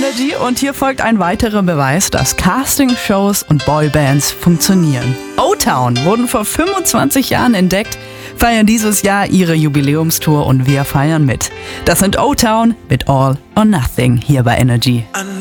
Energy und hier folgt ein weiterer Beweis, dass Castingshows und Boybands funktionieren. O-Town wurden vor 25 Jahren entdeckt, feiern dieses Jahr ihre Jubiläumstour und wir feiern mit. Das sind O-Town mit All or Nothing hier bei Energy.